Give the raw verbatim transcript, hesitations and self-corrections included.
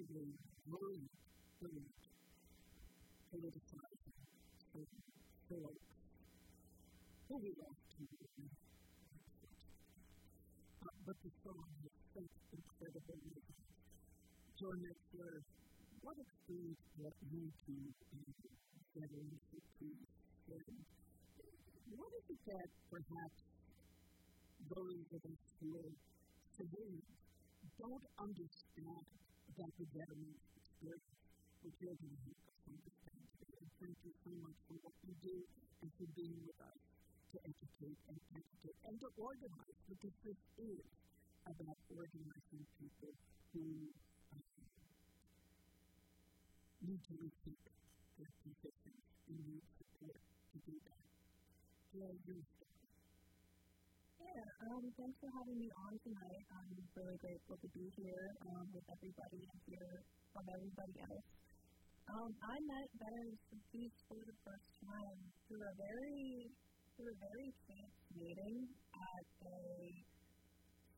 the worried, worried, politicizing certain folks who we love to do. Uh, but the song has such incredible music. John Metzler, what experience brought you to Veterans Retreat? What is it that perhaps those of us who are civilians don't understand about the veterans experience, which you're going to help us understand today? And thank you so much for what you do and for being with us to educate and educate and to organize, because this is about organizing people who um, need to rethink their positions and need support to do that. Yeah, you're Yeah, um, thanks for having me on tonight. I'm really grateful to be here um, with everybody and hear from everybody else. Um, I met Veterans Retreat for the first time through a very, through a very chance meeting at a